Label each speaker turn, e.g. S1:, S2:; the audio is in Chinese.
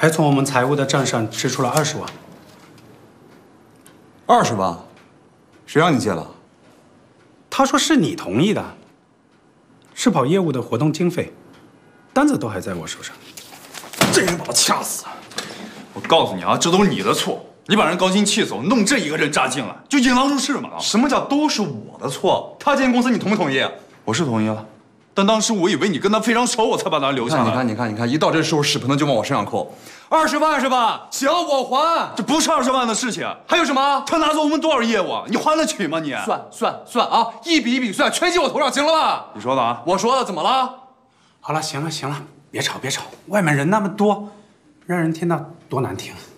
S1: 还从我们财务的账上支出了20万。
S2: 20万？谁让你借了？
S1: 他说是你同意的，是跑业务的活动经费，单子都还在我手上。
S3: 这人把我掐死！我告诉你啊，这都是你的错，你把人高薪气走，弄这一个人扎进来，就引狼入室嘛。
S2: 什么叫都是我的错？他进公司你同不同意？
S3: 我是同意了，但当时我以为你跟他非常熟，我才把他留下来。
S2: 你看，一到这时候屎盆子就往我身上扣。20万是吧？行，我还。
S3: 这不是20万的事情，
S2: 还有什么？
S3: 他拿走我们多少业务啊？你还得起吗你？
S2: 算啊，一笔一笔算，全记我头上，行了吧？
S3: 你说的啊？
S2: 我说的，怎么了？
S1: 好了，行了，别吵，外面人那么多，让人听到多难听。